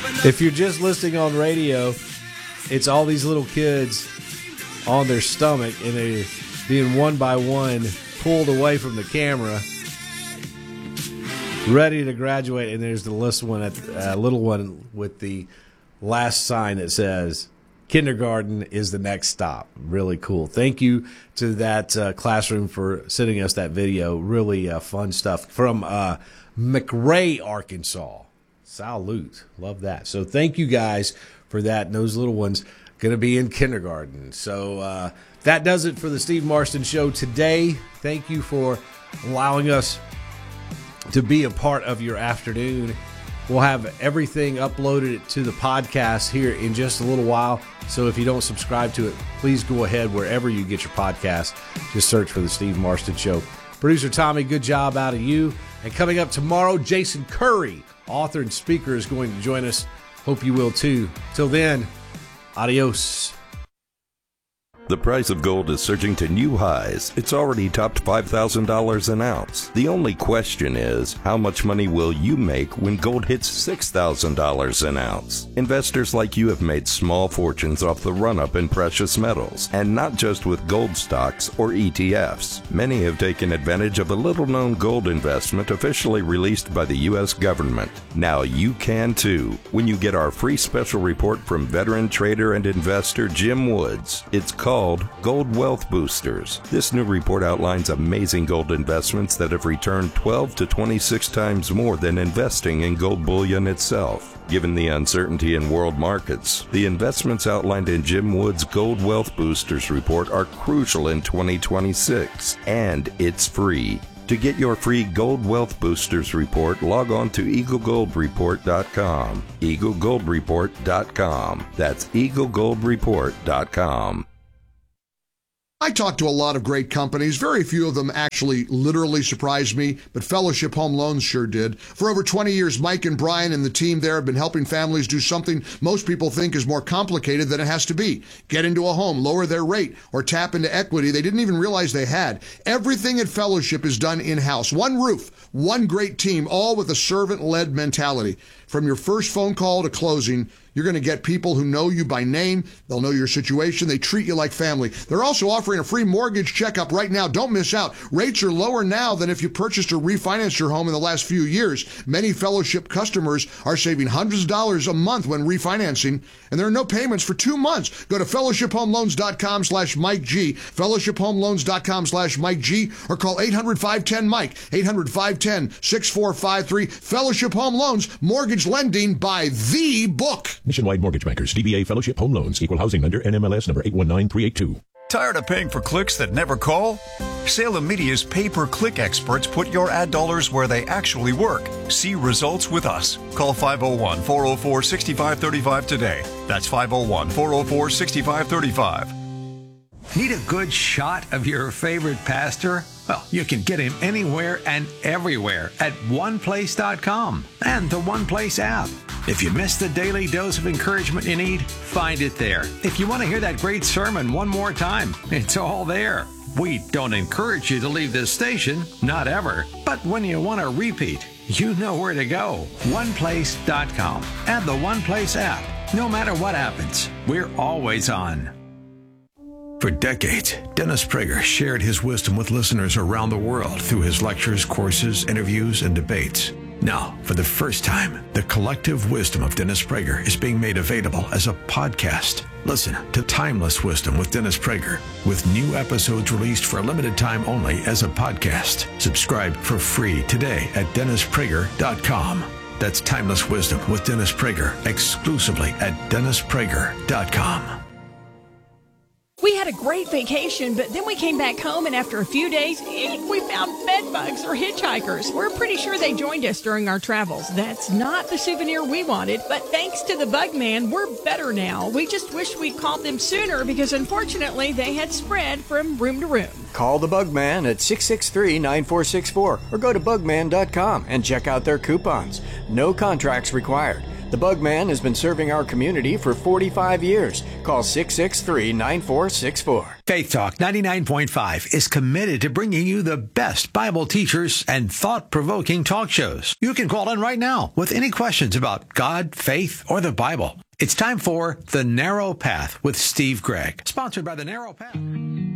If you're just listening on radio, it's all these little kids on their stomach, and they're being one by one pulled away from the camera, ready to graduate. And there's the little one with the last sign that says, kindergarten is the next stop. Really cool. Thank you to that classroom for sending us that video. Really fun stuff from McRae, Arkansas. Salute. Love that. So thank you guys for that. And those little ones going to be in kindergarten. So that does it for the Steve Marston Show today. Thank you for allowing us to be a part of your afternoon. We'll have everything uploaded to the podcast here in just a little while. So if you don't subscribe to it, please go ahead wherever you get your podcast. Just search for the Steve Marston Show. Producer Tommy, good job out of you. And coming up tomorrow, Jason Curry, author and speaker, is going to join us. Hope you will too. Till then, adios. The price of gold is surging to new highs. It's already topped $5,000 an ounce. The only question is, how much money will you make when gold hits $6,000 an ounce? Investors like you have made small fortunes off the run-up in precious metals, and not just with gold stocks or ETFs. Many have taken advantage of a little-known gold investment officially released by the U.S. government. Now you can too, when you get our free special report from veteran trader and investor Jim Woods. It's called Gold Wealth Boosters. This new report outlines amazing gold investments that have returned 12 to 26 times more than investing in gold bullion itself. Given the uncertainty in world markets, the investments outlined in Jim Wood's Gold Wealth Boosters report are crucial in 2026, and it's free. To get your free Gold Wealth Boosters report, log on to EagleGoldReport.com. EagleGoldReport.com. That's EagleGoldReport.com. I talk to a lot of great companies. Very few of them actually literally surprised me, but Fellowship Home Loans sure did. For over 20 years, Mike and Brian and the team there have been helping families do something most people think is more complicated than it has to be. Get into a home, lower their rate, or tap into equity they didn't even realize they had. Everything at Fellowship is done in-house. One roof, one great team, all with a servant-led mentality. From your first phone call to closing, you're going to get people who know you by name. They'll know your situation. They treat you like family. They're also offering a free mortgage checkup right now. Don't miss out. Rates are lower now than if you purchased or refinanced your home in the last few years. Many Fellowship customers are saving hundreds of dollars a month when refinancing, and there are no payments for 2 months. Go to fellowshiphomeloans.com/Mike G, fellowshiphomeloans.com/Mike G, or call 800-510-MIKE, 800-510-6453. Fellowship Home Loans, mortgage lending by the book. Nationwide Mortgage Bankers, DBA Fellowship Home Loans, Equal Housing Lender, NMLS number 819382. Tired of paying for clicks that never call? Salem Media's pay-per-click experts put your ad dollars where they actually work. See results with us. Call 501-404-6535 today. That's 501-404-6535. Need a good shot of your favorite pastor? Well, you can get him anywhere and everywhere at oneplace.com and the OnePlace app. If you missed the daily dose of encouragement you need, find it there. If you want to hear that great sermon one more time, it's all there. We don't encourage you to leave this station, not ever. But when you want to repeat, you know where to go. OnePlace.com and the OnePlace app. No matter what happens, we're always on. For decades, Dennis Prager shared his wisdom with listeners around the world through his lectures, courses, interviews, and debates. Now, for the first time, the collective wisdom of Dennis Prager is being made available as a podcast. Listen to Timeless Wisdom with Dennis Prager, with new episodes released for a limited time only as a podcast. Subscribe for free today at DennisPrager.com. That's Timeless Wisdom with Dennis Prager, exclusively at DennisPrager.com. We had a great vacation, but then we came back home, and after a few days, we found bed bugs or hitchhikers. We're pretty sure they joined us during our travels. That's not the souvenir we wanted, but thanks to the Bug Man, we're better now. We just wish we'd called them sooner because, unfortunately, they had spread from room to room. Call the Bug Man at 663-9464 or go to bugman.com and check out their coupons. No contracts required. The Bugman has been serving our community for 45 years. Call 663-9464. Faith Talk 99.5 is committed to bringing you the best Bible teachers and thought-provoking talk shows. You can call in right now with any questions about God, faith, or the Bible. It's time for The Narrow Path with Steve Gregg, sponsored by The Narrow Path.